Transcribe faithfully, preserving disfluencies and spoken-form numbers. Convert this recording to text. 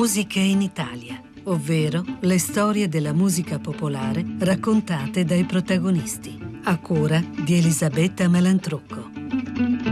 Musiche in Italia, ovvero le storie della musica popolare raccontate dai protagonisti, a cura di Elisabetta Malantrucco.